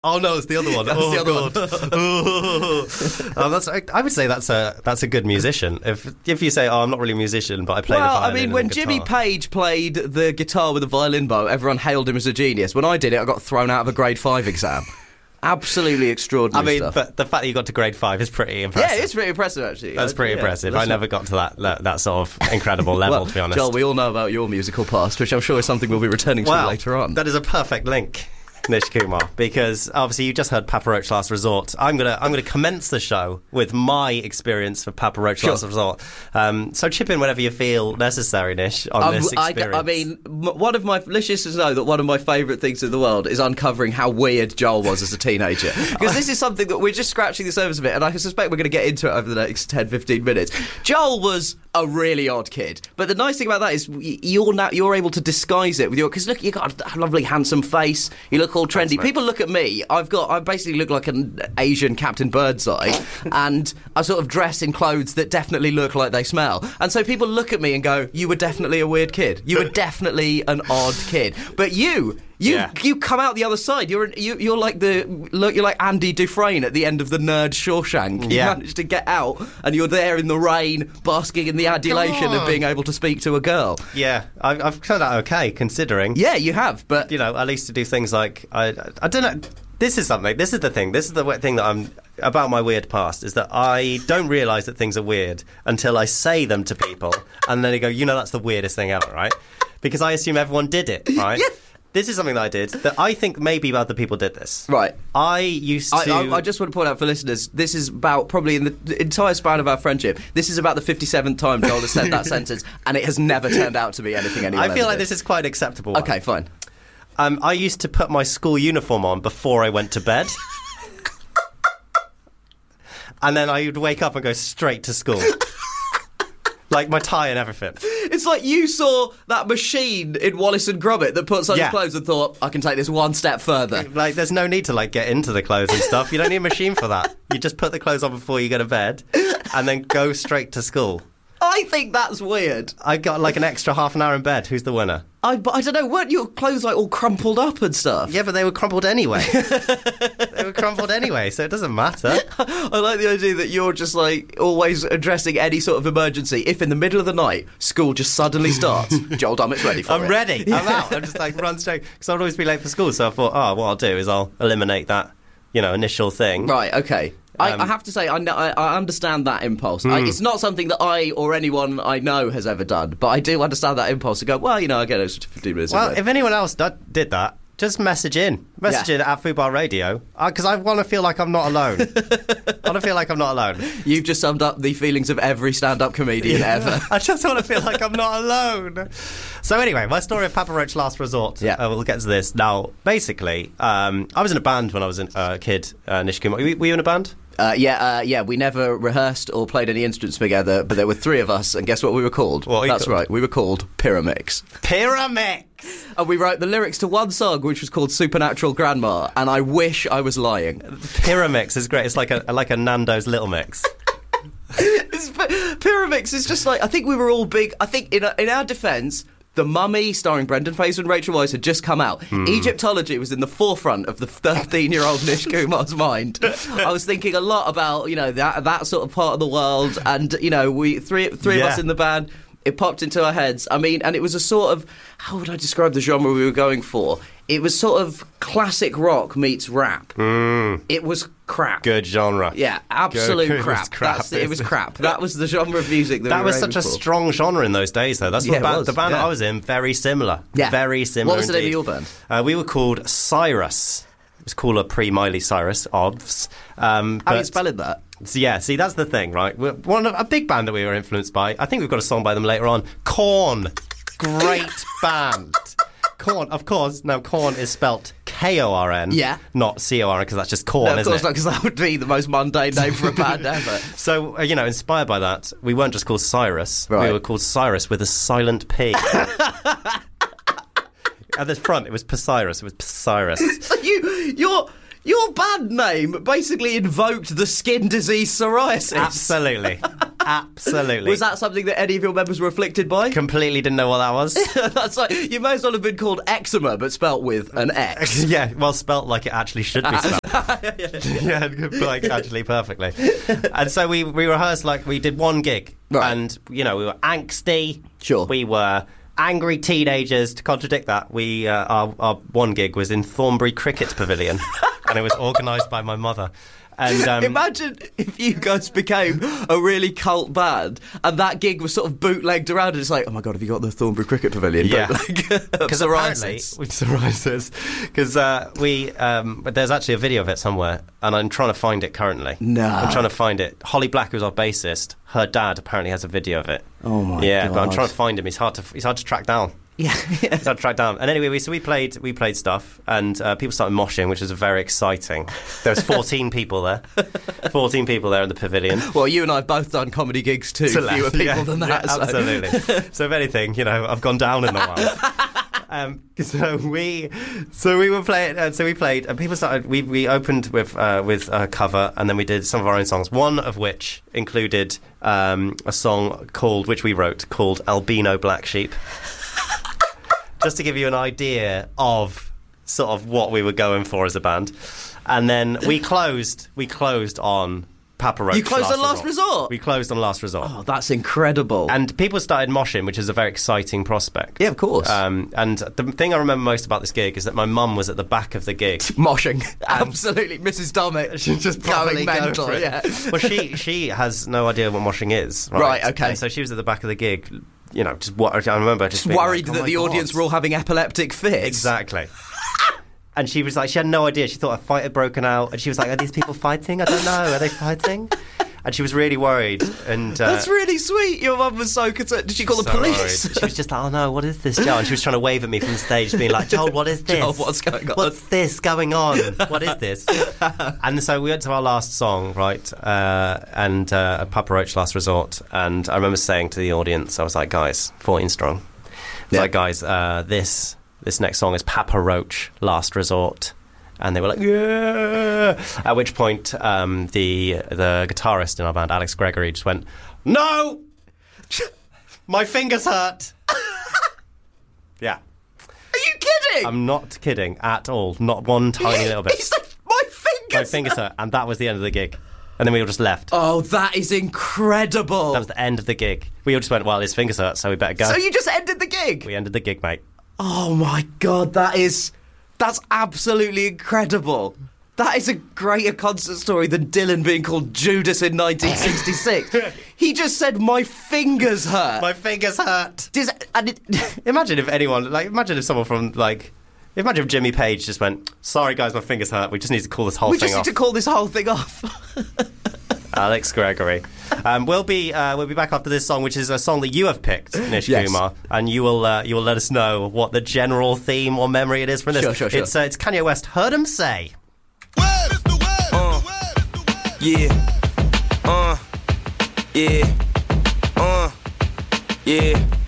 Oh no, it's the other one. That's oh, the other God. I would say that's a good musician. If you say, "Oh, I'm not really a musician, but I play the violin." Well, I mean, when Jimmy Page played the guitar with the violin bow, everyone hailed him as a genius. When I did it, I got thrown out of a grade 5 exam. Absolutely extraordinary stuff. But the fact that you got to grade 5 is pretty impressive. Yeah, it's pretty impressive, actually. That's pretty impressive. I never got to that sort of incredible level, to be honest. Joel, we all know about your musical past, which I'm sure is something we'll be returning to later on. That is a perfect link, Nish Kumar, because obviously you just heard Papa Roach Last Resort. I'm gonna commence the show with my experience for Papa Roach Last Resort. So chip in whenever you feel necessary, Nish, on this experience. I mean, let's just know that one of my favourite things in the world is uncovering how weird Joel was as a teenager. Because this is something that we're just scratching the surface of it, and I suspect we're going to get into it over the next 10-15 minutes. Joel was a really odd kid, but the nice thing about that is you're able to disguise it with because look, you got a lovely handsome face, you look all trendy. Thanks, people look at me, I basically look like an Asian Captain Birdseye, and I sort of dress in clothes that definitely look like they smell, and so people look at me and go, you were definitely a weird kid, you were definitely an odd kid. But you come out the other side. You're like Andy Dufresne at the end of the nerd Shawshank. You managed to get out, and you're there in the rain, basking in the adulation of being able to speak to a girl. Yeah, I've turned out okay, considering. Yeah, you have, but at least to do things like I don't know. This is something. This is the thing. This is the thing that I'm about my weird past, is that I don't realise that things are weird until I say them to people, and then they go, that's the weirdest thing ever, right? Because I assume everyone did it, right? Yeah. This is something that I did that I think maybe other people did this. Right. I used to... I just want to point out for listeners, this is about, probably in the entire span of our friendship, this is about the 57th time Joel has said that sentence, and it has never turned out to be anything anyone I feel like did. this is quite an acceptable one. Okay, fine. I used to put my school uniform on before I went to bed. And then I would wake up and go straight to school. Like my tie and everything. It's like you saw that machine in Wallace and Gromit that puts on his clothes and thought, I can take this one step further. Like, there's no need to get into the clothes and stuff. You don't need a machine for that. You just put the clothes on before you go to bed and then go straight to school. I think that's weird. I got an extra half an hour in bed. Who's the winner? But I don't know, weren't your clothes all crumpled up and stuff? Yeah, but they were crumpled anyway. They were crumpled anyway, so it doesn't matter. I like the idea that you're just always addressing any sort of emergency. If in the middle of the night school just suddenly starts, Joel Dummett's ready for it. I'm ready. I'm out. I'm just run straight, because I'd always be late for school. So I thought, what I'll do is I'll eliminate that, initial thing. Right. Okay. I have to say, I understand that impulse. It's not something that I or anyone I know has ever done, but I do understand that impulse to go, I get an extra 15 minutes. Well, if anyone else did that, just message in. Message in at Fubar Radio, because I want to feel like I'm not alone. I want to feel like I'm not alone. You've just summed up the feelings of every stand-up comedian ever. I just want to feel like I'm not alone. So anyway, my story of Papa Roach Last Resort. Yeah. We'll get to this. Now, basically, I was in a band when I was a kid, Nish Kumar. Were you in a band? Yeah. We never rehearsed or played any instruments together, but there were three of us, and guess what we were called? That's right, we were called Pyramix. Pyramix! And we wrote the lyrics to one song, which was called Supernatural Grandma, and I wish I was lying. Pyramix is great. It's like a Nando's Little Mix. Pyramix is just I think we were all big. I think in our defence, The Mummy, starring Brendan Fraser and Rachel Weisz, had just come out. Egyptology was in the forefront of the 13-year-old Nish Kumar's mind. I was thinking a lot about, that sort of part of the world, and, we three of us in the band. It popped into our heads. I mean, and it was a sort of, how would I describe the genre we were going for? It was sort of classic rock meets rap. It was crap. Good genre. Yeah, absolute crap. It was crap. That was the genre of music that we were such a strong genre in those days, though. That's what the band I was in, very similar. Yeah. Very similar. What was the name of your band? We were called Cyrus. It was cooler pre-Miley Cyrus, obvs. How are you spelling that? So yeah, see, that's the thing, right? We're a big band that we were influenced by. I think we've got a song by them later on. Korn. Great band. Korn, of course. Now, Korn is spelt K-O-R-N, not C-O-R-N, because that's just corn, isn't it? Of course not, because that would be the most mundane name for a band ever. So, inspired by that, we weren't just called Cyrus. Right. We were called Cyrus with a silent P. At the front, it was Psirus. It was Psirus. So your band name basically invoked the skin disease psoriasis. Absolutely. Absolutely. Was that something that any of your members were afflicted by? Completely didn't know what that was. That's like, you may as well have been called eczema, but spelt with an X. Yeah, well, spelt like it actually should be spelt. Yeah, like actually perfectly. And so we rehearsed, like, we did one gig. Right. And, you know, we were angsty. Sure. We were angry teenagers. To contradict that, we our one gig was in Thornbury Cricket Pavilion. And it was organised by my mother. And imagine if you guys became a really cult band and that gig was sort of bootlegged around and it's like, oh my God, have you got the Thornbury Cricket Pavilion? Yeah. Because psoriasis. Because there's actually a video of it somewhere and I'm trying to find it currently. No. I'm trying to find it. Holly Black, who's our bassist, her dad apparently has a video of it. Oh my God. Yeah, but I'm trying to find him. He's hard to track down. Yeah. It's hard to track down. And anyway, we played stuff, and people started moshing, which was very exciting. There was 14 people there. 14 people there in the pavilion. Well, you and I have both done comedy gigs too. Fewer people than that. Yeah, absolutely. So if anything, you know, I've gone down in the world. So we were playing. So we played, and people started. We opened with a cover, and then we did some of our own songs. One of which included a song which we wrote called "Albino Black Sheep." Just to give you an idea of sort of what we were going for as a band. And then we closed on Papa Roach. You closed on Last Resort? We closed on Last Resort. Oh, that's incredible. And people started moshing, which is a very exciting prospect. Yeah, of course. And the thing I remember most about this gig is that my mum was at the back of the gig. Moshing. Absolutely. Mrs. Dummett. She's just going mental, yeah. Well, she has no idea what moshing is. Right, okay. And so she was at the back of the gig, you know, I remember just being worried like, that the audience were all having epileptic fits. Exactly. And she was like, she had no idea. She thought a fight had broken out. And she was like, are these people fighting? I don't know. Are they fighting? And she was really worried. And that's really sweet. Your mum was so concerned. Did she call the police? She was just like, oh no, what is this, Joel? And she was trying to wave at me from the stage, being like, Joel, what is this? Joel, what's going on? What's this going on? What is this? And so we went to our last song, right? And Papa Roach, Last Resort. And I remember saying to the audience, I was like, guys, 14 strong. I was like, guys, this next song is Papa Roach, Last Resort. And they were like, yeah. At which point, the guitarist in our band, Alex Gregory, just went, no! My fingers hurt! Yeah. Are you kidding? I'm not kidding at all. Not one tiny little bit. He said, my fingers hurt. And that was the end of the gig. And then we all just left. Oh, that is incredible. That was the end of the gig. We all just went, well, his fingers hurt, so we better go. So you just ended the gig? We ended the gig, mate. Oh, my God, that's absolutely incredible. That is a greater concert story than Dylan being called Judas in 1966. He just said, my fingers hurt. My fingers hurt. Imagine if someone from, imagine if Jimmy Page just went, sorry, guys, my fingers hurt. We just need to call this whole thing off. We just need to call this whole thing off. Alex Gregory. We'll be back after this song, which is a song that you have picked, Nish Kumar, and you will let us know what the general theme or memory it is from this. Sure. It's Kanye West. Heard 'em say. Yeah. Yeah.